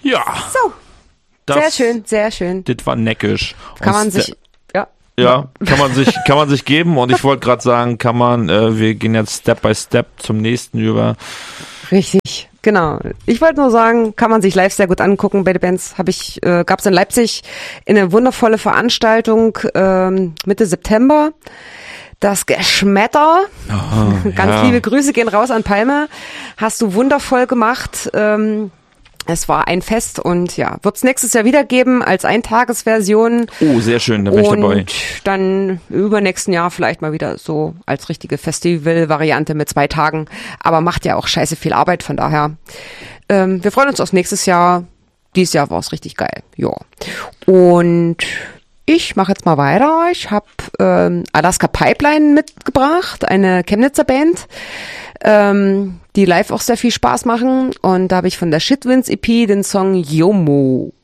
Ja. So. Sehr schön, sehr schön. Das war neckisch. Kann man sich, ja, kann man sich geben. Und ich wollte gerade sagen, wir gehen jetzt Step by Step zum nächsten über. Richtig, genau. Ich wollte nur sagen, kann man sich live sehr gut angucken bei den Bands. Gab's in Leipzig eine wundervolle Veranstaltung Mitte September. Das Geschmetter. Ganz liebe Grüße gehen raus an Palme. Hast du wundervoll gemacht. Es war ein Fest und ja, wird's nächstes Jahr wieder geben als Eintagesversion. Oh, sehr schön, da bin ich dabei. Und dann übernächsten Jahr vielleicht mal wieder so als richtige Festival-Variante mit 2 Tagen. Aber macht ja auch scheiße viel Arbeit, von daher. Wir freuen uns aufs nächstes Jahr. Dieses Jahr war's richtig geil. Ja. Und ich mache jetzt mal weiter. Ich habe Alaska Pipeline mitgebracht, eine Chemnitzer Band, die live auch sehr viel Spaß machen. Und da habe ich von der Shitwinds EP den Song Yomo.